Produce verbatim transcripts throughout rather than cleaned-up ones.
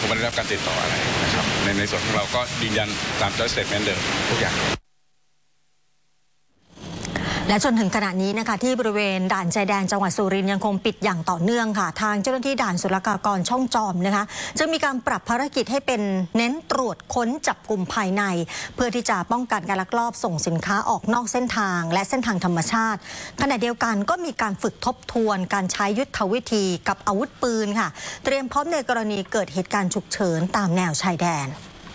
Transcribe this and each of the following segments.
ไม่ได้รับการติดต่ออะไรนะครับในในส่วนของเราก็ยืนยันตามจอยสเตทเมนต์เดิมทุกอย่างและจนถึงขณะนี้นะคะที่บริเวณด่านชายแดนจังหวัดสุรินทร์ยังคงปิดอย่างต่อเนื่องค่ะทางเจ้าหน้าที่ด่านศุลกากรช่องจอมนะคะจะมีการปรับภารกิจให้เป็นเน้นตรวจค้นจับกลุ่มภายในเพื่อที่จะป้องกันการลักลอบส่งสินค้าออกนอกเส้นทางและเส้นทางธรรมชาติขณะเดียวกันก็มีการฝึกทบทวนการใช้ยุทธวิธีกับอาวุธปืนค่ะเตรียมพร้อมในกรณีเกิดเหตุการณ์ฉุกเฉินตามแนวชายแดน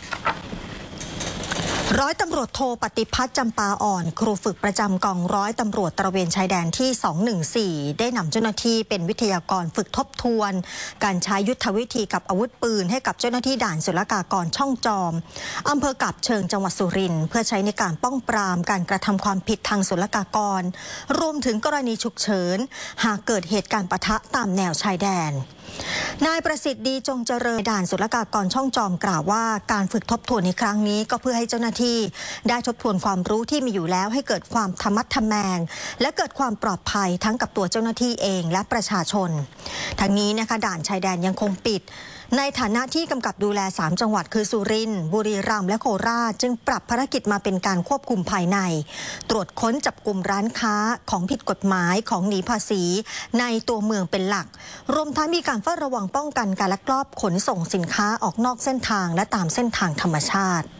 ร้อยตำรวจโทปฏิพัฒน์จำปาอ่อนครูฝึกประจำกองร้อยตำรวจตระเวนชายแดนที่สองหนึ่งสี่ได้นำเจ้าหน้าที่เป็นวิทยากรฝึกทบทวนการใช้ยุทธวิธีกับอาวุธปืนให้กับเจ้าหน้าที่ด่านศุลกากรช่องจอมอำเภอกาบเชิงจังหวัดสุรินทร์เพื่อใช้ในการป้องปรามการกระทำความผิดทางศุลกากรรวมถึงกรณีฉุกเฉินหากเกิดเหตุการณ์ปะทะตามแนวชายแดนนายประสิทธิ์ดีจงเจริญด่านศุลกากรช่องจอมกล่าวว่าการฝึกทบทวนในครั้งนี้ก็เพื่อให้เจ้าหน้าที่ได้ทบทวนความรู้ที่มีอยู่แล้วให้เกิดความธรรมัดทแมงและเกิดความปลอดภัยทั้งกับตัวเจ้าหน้าที่เองและประชาชนทั้งนี้นะคะด่านชายแดนยังคงปิดในฐานะที่กำกับดูแลสามจังหวัดคือสุรินทร์บุรีรัมย์และโคราชจึงปรับภารกิจมาเป็นการควบคุมภายในตรวจค้นจับกลุ่มร้านค้าของผิดกฎหมายของหนีภาษีในตัวเมืองเป็นหลักรวมทั้งมีการเฝ้าระวังป้องกันการลักลอบขนส่งสินค้าออกนอกเส้นทางและตามเส้นทางธรรมชาติ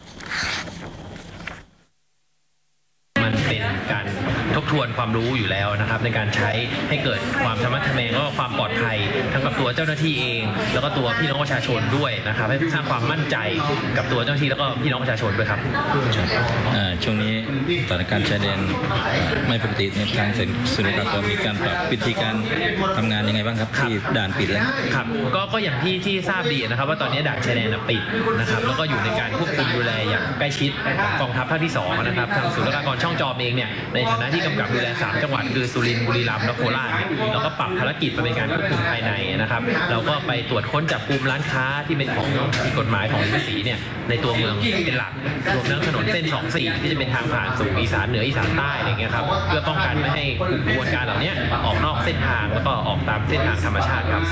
มันเป็นการทบทวนความรู้อยู่แล้วนะครับในการใช้ให้เกิดความธรรมะทแมงแล้วก็ความปลอดภัยทั้งกับตัวเจ้าหน้าที่เองแล้วก็ตัวพี่น้องประชาชนด้วยนะครับให้สร้างความมั่นใจกับตัวเจ้าหน้าที่แล้วก็พี่น้องประชาชนด้วยครับช่วงนี้สถานการณ์ชายแดนไม่ปกติในทางศุลกากรมีการปรับวิธีการทำงานยังไงบ้างครับที่ด่านปิดแล้วครับก็ก็อย่างที่ที่ทราบดีนะครับว่าตอนนี้ด่านชายแดนปิดนะครับแล้วก็อยู่ในการควบคุมดูแลอย่างใกล้ชิดกองทัพภาคที่สองนะครับทางศุลกากรช่องจอมเองเนี่ยในฐานะที่กำกับดูแลสามจังหวัดคือสุรินทร์บุรีรัมย์และโคราชเราก็ปรับภารกิจมาเป็นการควบคุมภายในนะครับเราก็ไปตรวจค้นจับกลุ่มร้านค้าที่เป็นของผิดกฎหมายของหนีภาษีเนี่ยในตัวเมืองเป็นหลักรวมทั้งถนนเส้นสองสี่ที่จะเป็นทางผ่านสู่อีสานเหนืออีสานใต้อะไรเงี้ยครับเพื่อป้องกันไม่ให้กลุ่มกระบวนการเหล่านี้ออกนอกเส้นทางแล้วก็ออกตามเส้นทางธรรมชาติครับ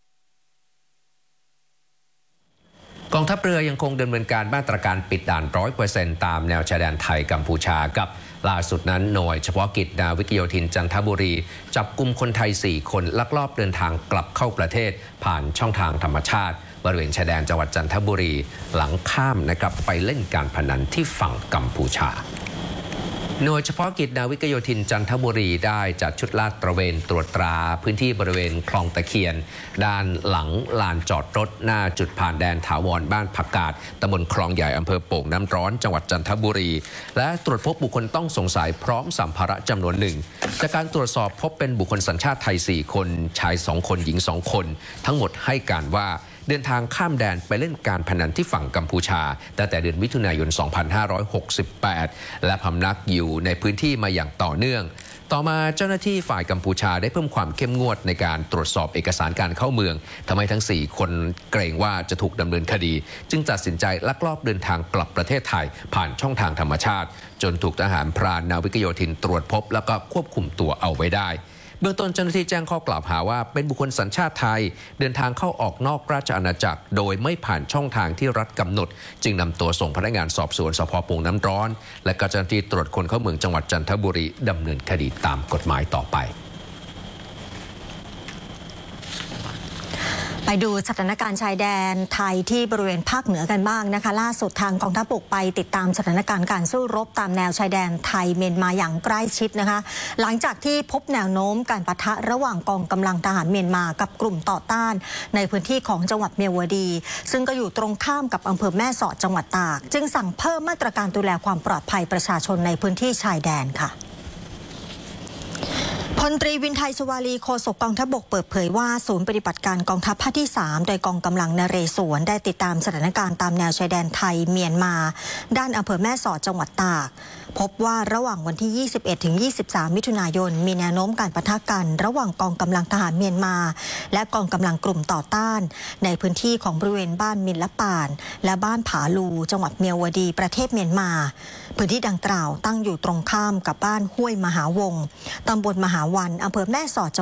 กองทัพเรือยังคงดำเนินการมาตรการปิดด่าน ร้อยเปอร์เซ็นต์ ตามแนวชายแดนไทยกัมพูชากับล่าสุดนั้นหน่วยเฉพาะกิจนาวิกโยธินจันทบุรีจับกุมคนไทยสี่คนลักลอบเดินทางกลับเข้าประเทศผ่านช่องทางธรรมชาติบริเวณชายแดนจังหวัดจันทบุรีหลังข้ามนะครับไปเล่นการพนันที่ฝั่งกัมพูชาหน่วยเฉพาะกิจนาวิกโยธินจันทบุรีได้จัดชุดลาดตระเวนตรวจตราพื้นที่บริเวณคลองตะเคียนด้านหลังลานจอดรถหน้าจุดผ่านแดนถาวรบ้านผักกาดตำบลคลองใหญ่อำเภอโป่งน้ำร้อนจังหวัดจันทบุรีและตรวจพบบุคคลต้องสงสัยพร้อมสัมภาระจำนวนหนึ่งจากการตรวจสอบพบเป็นบุคคลสัญชาติไทยสี่คนชายสองคนหญิงสองคนทั้งหมดให้การว่าเดินทางข้ามแดนไปเล่นการพนันที่ฝั่งกัมพูชาตั้งแต่เดือนมิถุนายน สองพันห้าร้อยหกสิบแปด และพำนักอยู่ในพื้นที่มาอย่างต่อเนื่องต่อมาเจ้าหน้าที่ฝ่ายกัมพูชาได้เพิ่มความเข้มงวดในการตรวจสอบเอกสารการเข้าเมืองทำให้ทั้งสี่คนเกรงว่าจะถูกดำเนินคดีจึงตัดสินใจลักลอบเดินทางกลับประเทศไทยผ่านช่องทางธรรมชาติจนถูกทหารพรานนาวิกโยธินตรวจพบแล้วก็ควบคุมตัวเอาไว้ได้เบื้องต้นเจ้าหน้าที่แจ้งข้อกล่าวหาว่าเป็นบุคคลสัญชาติไทยเดินทางเข้าออกนอกราชอาณาจักรโดยไม่ผ่านช่องทางที่รัฐกำหนดจึงนำตัวส่งพนักงานสอบสวนสภ.โป่งน้ำร้อนและเจ้าหน้าที่ตรวจคนเข้าเมืองจังหวัดจันทบุรีดำเนินคดีตามกฎหมายต่อไปไปดูสถานการณ์ชายแดนไทยที่บริเวณภาคเหนือกันบ้างนะคะล่าสุดทางกองทัพบกไปติดตามสถานการณ์การสู้รบตามแนวชายแดนไทยเมียนมาอย่างใกล้ชิดนะคะหลังจากที่พบแนวโน้มการปะทะระหว่างกองกำลังทหารเมียนมากับกลุ่มต่อต้านในพื้นที่ของจังหวัดเมียวดีซึ่งก็อยู่ตรงข้ามกับอำเภอแม่สอดจังหวัดตากจึงสั่งเพิ่มมาตรการดูแลความปลอดภัยประชาชนในพื้นที่ชายแดนค่ะพลตรีวินไทยสุวารีโฆษกกองทัพบกเปิดเผยว่าศูนย์ปฏิบัติการกองทัพภาคที่สามโดยกองกำลังนเรศวรได้ติดตามสถานการณ์ตามแนวชายแดนไทยเมียนมาด้านอำเภอแม่สอดจังหวัดตากพบว่าระหว่างวันที่ ยี่สิบเอ็ดถึงยี่สิบสาม มิถุนายนมีแนวโน้มการปะทะกันระหว่างกองกำลังทหารเมียนมาและกองกำลังกลุ่มต่อต้านในพื้นที่ของบริเวณบ้านมินละป่านและบ้านผาลูจังหวัดเมียวดีประเทศเมียนมาพื้นที่ดังกล่าวตั้งอยู่ตรงข้ามกับบ้านห้วยมหาวงตำบลมหาวันอำเภอแม่สอดจัง